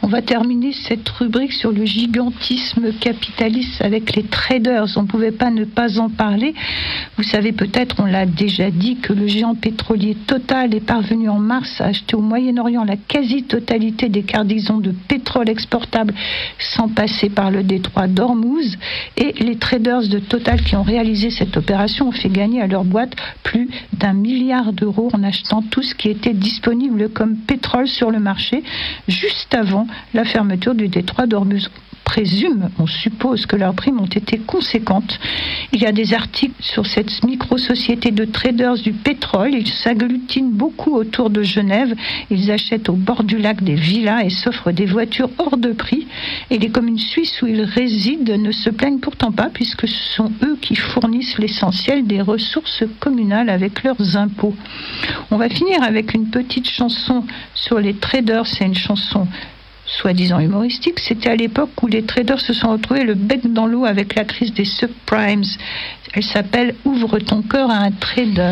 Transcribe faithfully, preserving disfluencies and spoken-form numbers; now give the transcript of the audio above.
On va terminer cette rubrique sur le gigantisme capitaliste avec les traders. On ne pouvait pas ne pas en parler. Vous savez peut-être, on l'a déjà dit, que le géant pétrolier Total est parvenu en mars à acheter au Moyen-Orient la quasi-totalité des cargaisons de pétrole exportable sans passer par le détroit d'Ormuz. Et les traders de Total qui ont réalisé cette opération ont fait gagner à leur boîte plus d'un milliard d'euros en achetant tout ce qui était disponible comme pétrole sur le marché juste avant la fermeture du détroit d'Ormuz. Présume, on suppose que leurs primes ont été conséquentes. Il y a des articles sur cette micro-société de traders du pétrole. Ils s'agglutinent beaucoup autour de Genève. Ils achètent au bord du lac des villas et s'offrent des voitures hors de prix. Et les communes suisses où ils résident ne se plaignent pourtant pas puisque ce sont eux qui fournissent l'essentiel des ressources communales avec leurs impôts. On va finir avec une petite chanson sur les traders. C'est une chanson soi-disant humoristique. C'était à l'époque où les traders se sont retrouvés le bec dans l'eau avec la crise des subprimes. Elle s'appelle « Ouvre ton cœur à un trader ».